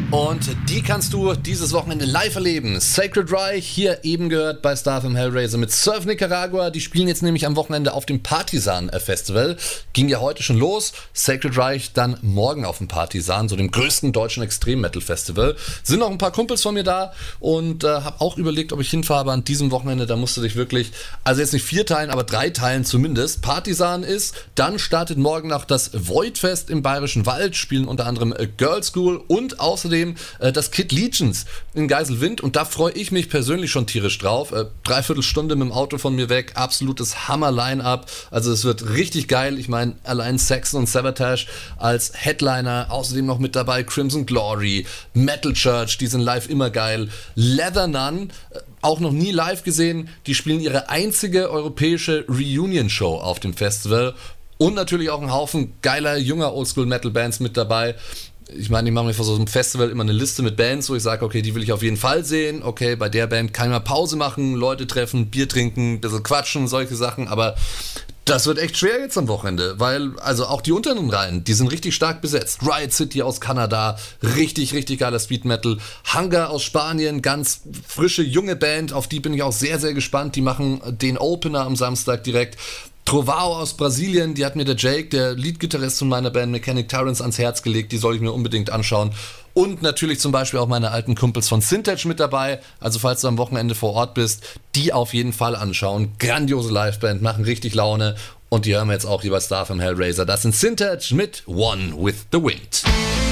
Und die kannst du dieses Wochenende live erleben. Sacred Reich, hier eben gehört bei Star FM Hellraiser mit Surf Nicaragua. Die spielen jetzt nämlich am Wochenende auf dem Partisan Festival. Ging ja heute schon los. Sacred Reich dann morgen auf dem Partisan, so dem größten deutschen Extrem-Metal-Festival. Sind noch ein paar Kumpels von mir da und habe auch überlegt, ob ich hinfahre, aber an diesem Wochenende, da musst du dich wirklich, also jetzt nicht 4 teilen, aber 3 teilen zumindest. Partisan ist, dann startet morgen noch das Voidfest im Bayerischen Wald, spielen unter anderem Girl School und außerdem das Kid Legions in Geiselwind und da freue ich mich persönlich schon tierisch drauf. 3/4 Stunde mit dem Auto von mir weg, absolutes Hammer-Line-Up, also es wird richtig geil. Ich meine, allein Saxon und Sabotage als Headliner, außerdem noch mit dabei Crimson Glory, Metal Church, die sind live immer geil, Leather Nun, auch noch nie live gesehen, die spielen ihre einzige europäische Reunion-Show auf dem Festival und natürlich auch ein Haufen geiler, junger Oldschool-Metal-Bands mit dabei. Ich meine, ich mache mir vor so einem Festival immer eine Liste mit Bands, wo ich sage, okay, die will ich auf jeden Fall sehen. Okay, bei der Band kann ich mal Pause machen, Leute treffen, Bier trinken, ein bisschen quatschen, solche Sachen. Aber das wird echt schwer jetzt am Wochenende, weil also auch die unteren Reihen, die sind richtig stark besetzt. Riot City aus Kanada, richtig, richtig geiler Speed Metal. Hunger aus Spanien, ganz frische, junge Band, auf die bin ich auch sehr, sehr gespannt. Die machen den Opener am Samstag direkt. Trovao aus Brasilien, die hat mir der Jake, der Leadgitarrist von meiner Band Mechanic Tyrants, ans Herz gelegt, die soll ich mir unbedingt anschauen. Und natürlich zum Beispiel auch meine alten Kumpels von Syntage mit dabei, also falls du am Wochenende vor Ort bist, die auf jeden Fall anschauen. Grandiose Liveband, machen richtig Laune und die hören wir jetzt auch hier bei Star FM Hellraiser. Das sind Syntage mit One with the Wind.